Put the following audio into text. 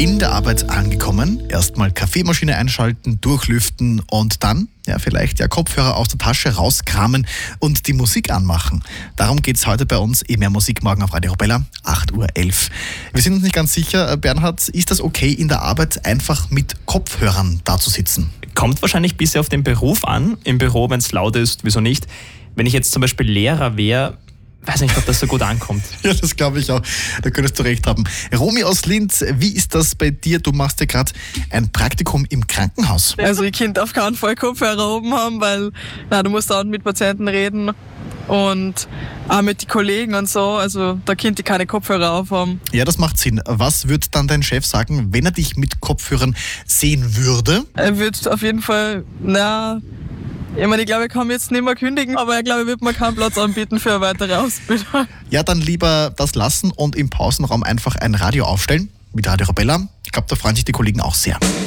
In der Arbeit angekommen, erstmal Kaffeemaschine einschalten, durchlüften und dann vielleicht Kopfhörer aus der Tasche rauskramen und die Musik anmachen. Darum geht's heute bei uns mehr Musik morgen auf Radio Arabella, 8.11 Uhr. Wir sind uns nicht ganz sicher, Bernhard, ist das okay, in der Arbeit einfach mit Kopfhörern da zu sitzen? Kommt wahrscheinlich ein bisschen auf den Beruf an. Im Büro, wenn es laut ist, wieso nicht? Wenn ich jetzt zum Beispiel Lehrer wäre, weiß nicht, ob das so gut ankommt. Ja, das glaube ich auch. Da könntest du recht haben. Romy aus Linz, wie ist das bei dir? Du machst ja gerade ein Praktikum im Krankenhaus. Also ich kann auf keinen Fall Kopfhörer oben haben, weil du musst auch mit Patienten reden und auch mit den Kollegen und so. Also da könnt ihr keine Kopfhörer aufhaben. Ja, das macht Sinn. Was würde dann dein Chef sagen, wenn er dich mit Kopfhörern sehen würde? Er wird auf jeden Fall, ich glaube, ich kann mich jetzt nicht mehr kündigen, aber ich glaube, er wird mir keinen Platz anbieten für eine weitere Ausbildung. Ja, dann lieber das lassen und im Pausenraum einfach ein Radio aufstellen mit Radio Arabella. Ich glaube, da freuen sich die Kollegen auch sehr.